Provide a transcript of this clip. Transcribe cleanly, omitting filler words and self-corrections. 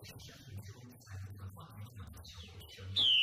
是生命中才能发明的小生命。